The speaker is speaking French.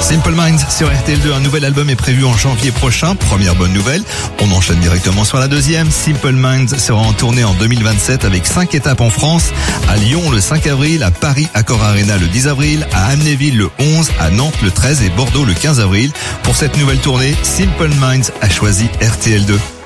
Simple Minds sur RTL2, un nouvel album est prévu en janvier prochain. Première bonne nouvelle. On enchaîne directement sur la deuxième. Simple Minds sera en tournée en 2027 avec 5 étapes en France. À Lyon le 5 avril, à Paris Accor Arena le 10 avril, à Amnéville le 11, à Nantes le 13 et Bordeaux le 15 avril. Pour cette nouvelle tournée, Simple Minds a choisi RTL2.